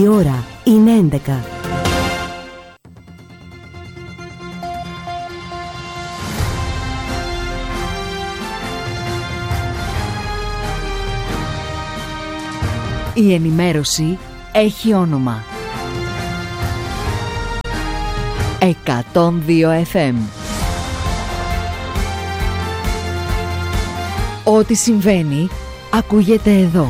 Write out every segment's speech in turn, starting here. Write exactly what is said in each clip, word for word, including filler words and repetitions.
Η ώρα είναι έντεκα. Η ενημέρωση έχει όνομα. εκατόν δύο εφ εμ. Ό,τι συμβαίνει ακούγεται εδώ.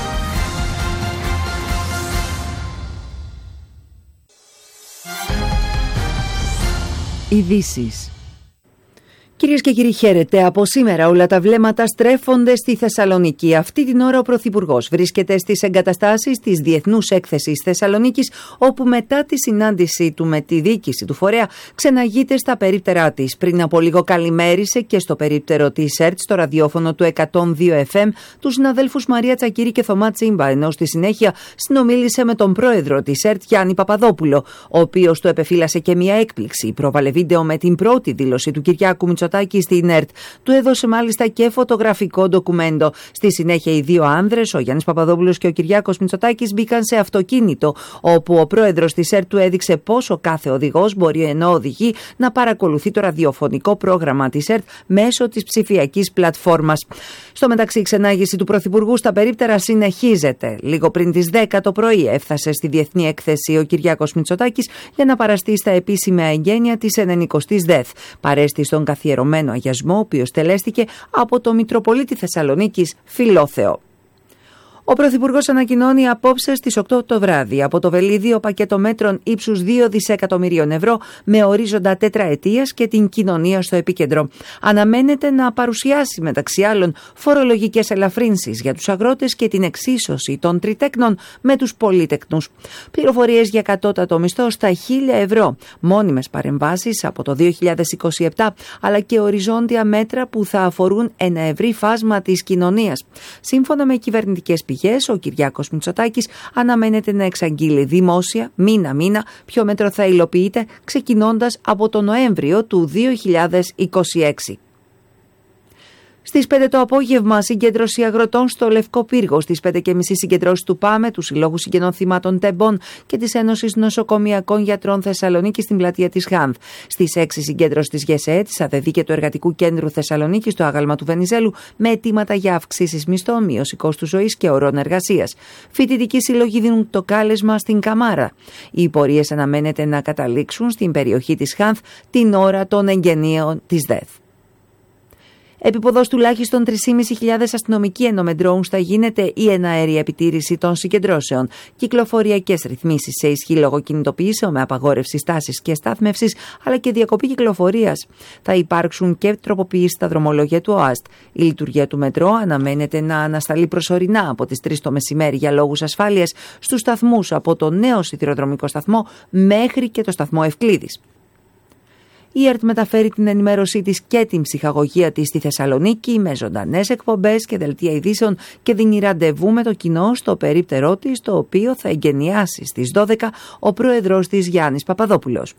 Ειδήσεις. Κυρίες και κύριοι, χαίρετε. Από σήμερα όλα τα βλέμματα στρέφονται στη Θεσσαλονίκη. Αυτή την ώρα ο Πρωθυπουργός βρίσκεται στις εγκαταστάσεις της Διεθνούς Έκθεσης Θεσσαλονίκης, όπου μετά τη συνάντηση του με τη διοίκηση του φορέα ξεναγείται στα περίπτερά της. Πριν από λίγο καλημέρισε και στο περίπτερο της ΕΡΤ, στο ραδιόφωνο του εκατόν δύο εφ εμ, τους συναδέλφους Μαρία Τσακίρη και Θωμά Τσίμπα, ενώ στη συνέχεια συνομίλησε με τον πρόεδρο της ΕΡΤ, Γιάννη Παπαδόπουλο, ο οποίος του επεφύλασε και μια έκπληξη. Πρόβαλε βίντεο με την πρώτη δήλωση του Κυριάκου Μητσοτάκη στην ΕΡΤ. Του έδωσε μάλιστα και φωτογραφικό ντοκουμέντο. Στη συνέχεια, οι δύο άνδρες, ο Γιάννης Παπαδόπουλος και ο Κυριάκος Μητσοτάκης, μπήκαν σε αυτοκίνητο, όπου ο πρόεδρος της ΕΡΤ του έδειξε πόσο κάθε οδηγός μπορεί, ενώ οδηγεί, να παρακολουθεί το ραδιοφωνικό πρόγραμμα της ΕΡΤ μέσω της ψηφιακής πλατφόρμας. Στο μεταξύ, η ξενάγηση του Πρωθυπουργού στα περίπτερα συνεχίζεται. Λίγο πριν τις δέκα το πρωί έφτασε στη Διεθνή Έκθεση ο Κυριάκος Μητσοτάκης για να παραστεί στα επίσημα εγγένεια της ενενηκοστής ΔΕΘ. Παρέστη στον καθιερωμένο αγιασμό, ο οποίος τελέστηκε από το Μητροπολίτη Θεσσαλονίκης Φιλόθεο. Ο Πρωθυπουργός ανακοινώνει απόψε στις οκτώ το βράδυ από το Βελίδιο πακέτο μέτρων ύψους δύο δισεκατομμυρίων ευρώ με ορίζοντα τετραετίας και την κοινωνία στο επίκεντρο. Αναμένεται να παρουσιάσει μεταξύ άλλων φορολογικές ελαφρύνσεις για τους αγρότες και την εξίσωση των τριτέκνων με τους πολύτεκνους. Πληροφορίες για κατώτατο μισθό στα χίλια ευρώ, μόνιμες παρεμβάσεις από το δύο χιλιάδες είκοσι επτά, αλλά και οριζόντια μέτρα που θα αφορούν ένα ευρύ φάσμα της κοινωνίας. Σύμφωνα με κυβερνητικές πηγές, ο Κυριάκος Μητσοτάκης αναμένεται να εξαγγείλει δημόσια, μήνα-μήνα, ποιο μέτρο θα υλοποιείται, ξεκινώντας από το Νοέμβριο του δύο χιλιάδες είκοσι έξι. Στις πέντε το απόγευμα, συγκέντρωση αγροτών στο Λευκό Πύργο. Στις πέντε και μισή συγκεντρώσεις του ΠΑΜΕ, του Συλλόγου Συγγενών Θυμάτων Τεμπών και της Ένωσης Νοσοκομιακών Γιατρών Θεσσαλονίκη στην πλατεία της Χάνθ. Στις έξι συγκέντρωση της ΓΕΣΕΕ, της ΑΔΕΔΗ και του Εργατικού Κέντρου Θεσσαλονίκη στο Άγαλμα του Βενιζέλου, με αιτήματα για αυξήσεις μισθών, μείωση κόστου ζωής και ωρών εργασίας. Φοιτητικοί σύλλογοι δίνουν το κάλεσμα στην Καμάρα. Οι πορείες αναμένεται να καταλήξουν στην περιοχή της Χάνθ την ώρα των εγγενείων της ΔΕΘ. Επίποδος τουλάχιστον τρεις χιλιάδες πεντακόσιοι αστυνομικοί, ενώ με drones θα γίνεται η εναέρια επιτήρηση των συγκεντρώσεων. Κυκλοφοριακές ρυθμίσεις σε ισχύ λόγω κινητοποιήσεων με απαγόρευση στάσης και στάθμευσης, αλλά και διακοπή κυκλοφορίας. Θα υπάρξουν και τροποποιήσεις στα δρομολόγια του ΟΑΣΤ. Η λειτουργία του μετρό αναμένεται να ανασταλεί προσωρινά από τις τρεις το μεσημέρι για λόγους ασφάλειας στους σταθμούς από το νέο σιδηροδρομικό σταθμό μέχρι και το σταθμό Ευκλήδης. Η ΕΡΤ μεταφέρει την ενημέρωσή της και την ψυχαγωγία της στη Θεσσαλονίκη με ζωντανές εκπομπές και δελτία ειδήσεων και δίνει ραντεβού με το κοινό στο περίπτερό της, το οποίο θα εγκαινιάσει στις δώδεκα ο πρόεδρος της Γιάννης Παπαδόπουλος.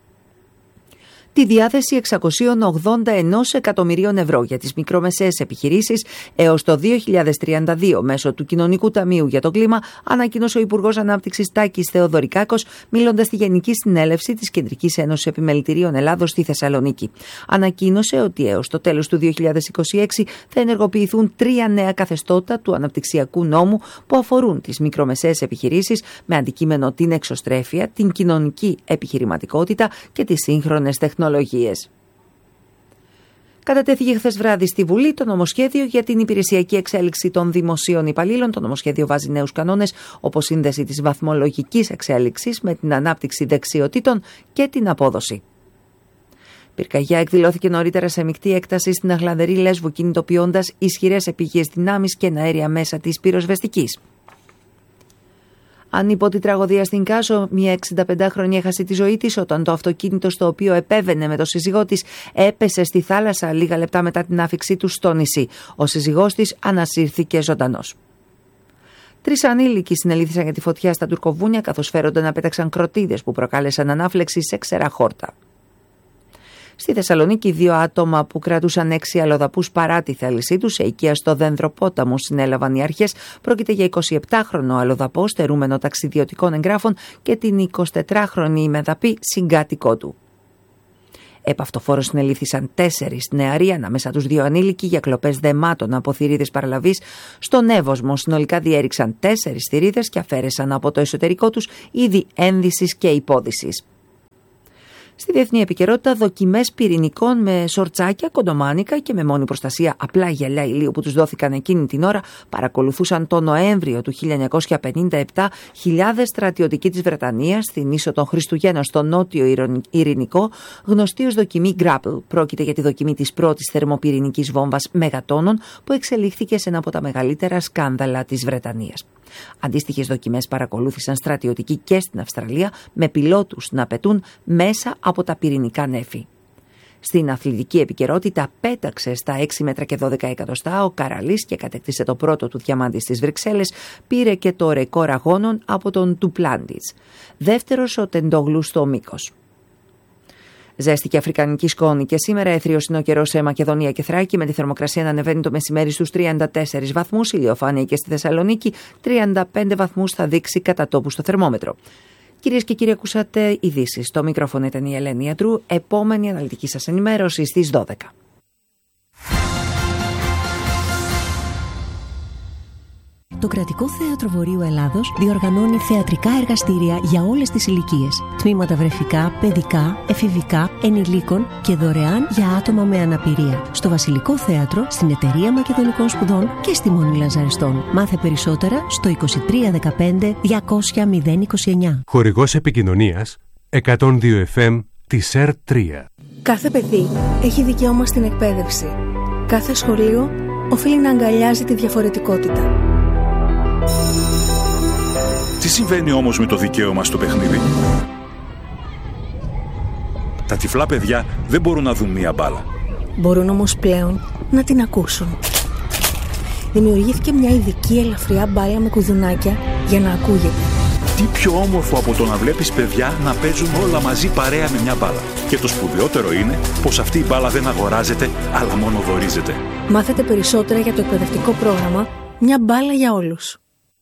Τη διάθεση εξακόσια ογδόντα ένα εκατομμυρίων ευρώ για τις μικρομεσαίες επιχειρήσεις έως το δύο χιλιάδες τριάντα δύο μέσω του Κοινωνικού Ταμείου για το Κλίμα, ανακοίνωσε ο Υπουργός Ανάπτυξης Τάκης Θεοδωρικάκος, μιλώντας στη Γενική Συνέλευση της Κεντρικής Ένωσης Επιμελητηρίων Ελλάδος στη Θεσσαλονίκη. Ανακοίνωσε ότι έως το τέλος του δύο χιλιάδες είκοσι έξι θα ενεργοποιηθούν τρία νέα καθεστώτα του αναπτυξιακού νόμου που αφορούν τις μικρομεσαίες επιχειρήσεις, με αντικείμενο την εξωστρέφεια, την κοινωνική επιχειρηματικότητα και τις σύγχρονες τεχνολογίες. Κατατέθηκε χθες βράδυ στη Βουλή το νομοσχέδιο για την υπηρεσιακή εξέλιξη των δημοσίων υπαλλήλων. Το νομοσχέδιο βάζει νέους κανόνες, όπως σύνδεση της βαθμολογικής εξέλιξης με την ανάπτυξη δεξιοτήτων και την απόδοση. Πυρκαγιά εκδηλώθηκε νωρίτερα σε μεικτή έκταση στην Αχλανδερή Λέσβο, κινητοποιώντας ισχυρές επίγειες δυνάμεις και αέρια μέσα της πυροσβεστικής. Ανίποτη τραγωδία στην Κάσο, μια εξηνταπεντάχρονη έχασε τη ζωή της όταν το αυτοκίνητο στο οποίο επέβαινε με το σύζυγό της έπεσε στη θάλασσα λίγα λεπτά μετά την άφιξή του στο νησί. Ο σύζυγός της ανασύρθηκε ζωντανός. Τρεις ανήλικοι συνελήφθησαν για τη φωτιά στα Τουρκοβούνια, καθώς φέρονται να πέταξαν κροτίδες που προκάλεσαν ανάφλεξη σε ξερά χόρτα. Στη Θεσσαλονίκη, δύο άτομα που κρατούσαν έξι αλλοδαπούς παρά τη θέλησή τους σε οικία στο Δενδροπόταμο συνέλαβαν οι αρχές. Πρόκειται για εικοσιεπτάχρονο αλλοδαπό στερούμενο ταξιδιωτικών εγγράφων και την εικοσιτετράχρονη ημεδαπή συγκάτοικό του. Επ' αυτοφόρο συνελήφθησαν τέσσερις νεαροί, ανάμεσα τους δύο ανήλικοι, για κλοπές δεμάτων από θηρίδες παραλαβής. Στον Εύωσμο συνολικά διέριξαν τέσσερις θηρίδες και αφαίρεσαν από το εσωτερικό τους είδη ένδυσης και υπόδυσης. Στη διεθνή επικαιρότητα, δοκιμές πυρηνικών με σορτσάκια, κοντομάνικα και με μόνη προστασία απλά γυαλιά ηλίου που τους δόθηκαν εκείνη την ώρα παρακολουθούσαν τον Νοέμβριο του χίλια εννιακόσια πενήντα επτά χιλιάδες στρατιωτικοί της Βρετανίας στην ίσο των Χριστουγέννων στο νότιο Ειρηνικό, γνωστή ως δοκιμή Grapple. Πρόκειται για τη δοκιμή της πρώτης θερμοπυρηνικής βόμβας μεγατόνων που εξελίχθηκε σε ένα από τα μεγαλύτερα σκάνδαλα της Βρετανίας. Αντίστοιχες δοκιμές παρακολούθησαν στρατιωτικοί και στην Αυστραλία, με πιλότους να πετούν μέσα από τα πυρηνικά νέφη. Στην αθλητική επικαιρότητα, πέταξε στα έξι μέτρα και δώδεκα εκατοστά ο Καραλής και κατέκτησε το πρώτο του διαμάντι στις Βρυξέλλες, πήρε και το ρεκόρ αγώνων από τον Ντουπλάντιτς. Δεύτερος ο Τεντόγλου στο μήκος. Ζέστη και αφρικανική σκόνη και σήμερα έθριος είναι ο καιρός σε Μακεδονία και Θράκη, με τη θερμοκρασία να ανεβαίνει το μεσημέρι στους τριάντα τέσσερις βαθμούς, ηλιοφάνεια και στη Θεσσαλονίκη τριάντα πέντε βαθμούς θα δείξει κατά τόπου στο θερμόμετρο. Κυρίες και κύριοι, ακούσατε ειδήσεις. Στο μικρόφωνο ήταν η Ελένη Ιατρού. Επόμενη αναλυτική σας ενημέρωση στις δώδεκα. Το Κρατικό Θέατρο Βορείου Ελλάδος διοργανώνει θεατρικά εργαστήρια για όλες τις ηλικίες. Τμήματα βρεφικά, παιδικά, εφηβικά, ενηλίκων και δωρεάν για άτομα με αναπηρία. Στο Βασιλικό Θέατρο, στην Εταιρεία Μακεδονικών Σπουδών και στη Μονή Λαζαριστών. Μάθε περισσότερα στο είκοσι τρία δεκαπέντε διακόσια μηδέν είκοσι εννιά. Χορηγός επικοινωνίας εκατόν δύο εφ εμ της ΕΡ τρία. Κάθε παιδί έχει δικαίωμα στην εκπαίδευση. Κάθε σχολείο οφείλει να αγκαλιάζει τη διαφορετικότητα. Τι συμβαίνει όμως με το δικαίωμα στο παιχνίδι? Τα τυφλά παιδιά δεν μπορούν να δουν μία μπάλα. Μπορούν όμως πλέον να την ακούσουν. Δημιουργήθηκε μια ειδική ελαφριά μπάλα με κουδουνάκια για να ακούγεται. Τι πιο όμορφο από το να βλέπεις παιδιά να παίζουν όλα μαζί παρέα με μια μπάλα. Και το σπουδαιότερο είναι πως αυτή η μπάλα δεν αγοράζεται, αλλά μόνο δωρίζεται. Μάθετε περισσότερα για το εκπαιδευτικό πρόγραμμα «Μια μπάλα για όλους».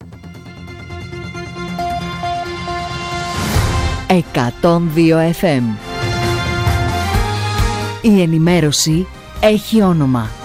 εκατόν δύο εφ εμ. Η ενημέρωση έχει όνομα.